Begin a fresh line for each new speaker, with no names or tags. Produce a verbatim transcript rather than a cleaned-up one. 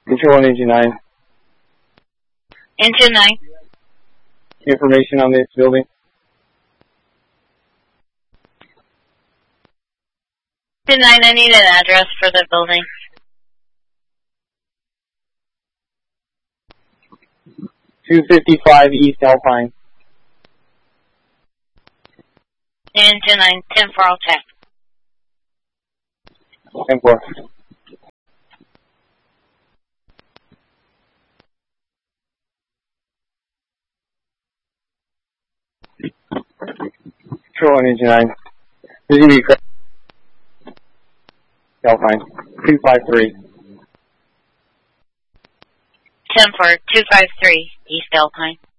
Control on Engine nine.
Engine nine.
Information on this building.
Engine nine, I need an address for the building.
two fifty-five East Alpine.
Engine nine, ten four, I'll check.
ten four. Control on Engine nine. This is going to be correct. Alpine. two five three.
ten four, two five three, East Alpine.